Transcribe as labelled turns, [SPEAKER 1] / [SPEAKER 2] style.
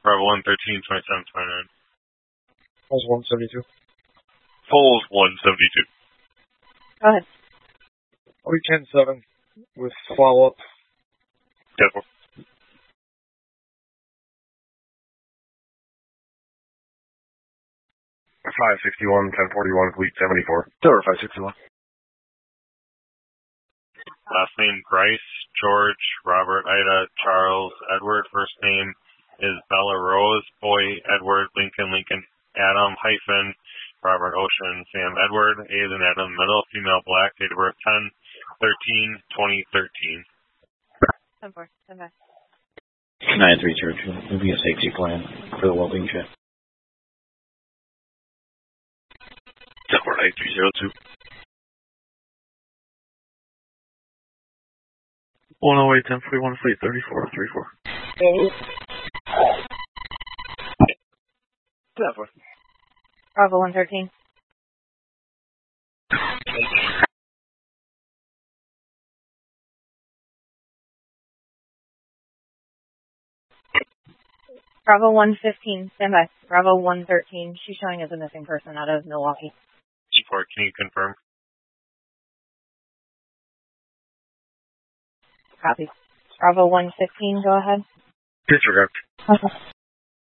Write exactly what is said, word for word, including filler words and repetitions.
[SPEAKER 1] Bravo one thirteen, twenty-seven twenty-nine.
[SPEAKER 2] Pulse one seventy-two.
[SPEAKER 1] Pulse one seventy-two.
[SPEAKER 3] Go ahead.
[SPEAKER 2] We ten seven with follow-up.
[SPEAKER 1] ten four.
[SPEAKER 4] five sixty-one, ten forty-one, fleet seventy-four.
[SPEAKER 5] Tower five sixty-one.
[SPEAKER 1] Last name Bryce, George, Robert, Ida, Charles, Edward. First name is Bella Rose, Boy, Edward, Lincoln, Lincoln, Adam, hyphen, Robert, Ocean, Sam, Edward. A is in Adam, middle, female, black, date of birth ten thirteen twenty thirteen.
[SPEAKER 3] ten four, ten five.
[SPEAKER 5] nine three Churchill. It'll be a safety plan for the welding check.
[SPEAKER 4] Tower eight three zero two.
[SPEAKER 2] one oh eight, ten forty-one, fleet thirty-four, three four.
[SPEAKER 5] ten four.
[SPEAKER 3] Bravo one thirteen. Bravo one fifteen, stand by. Bravo one thirteen, she's showing as a missing person out of Milwaukee.
[SPEAKER 1] Support, can you confirm?
[SPEAKER 3] Copy. Bravo one fifteen, go ahead.
[SPEAKER 4] Disregard.
[SPEAKER 3] Okay.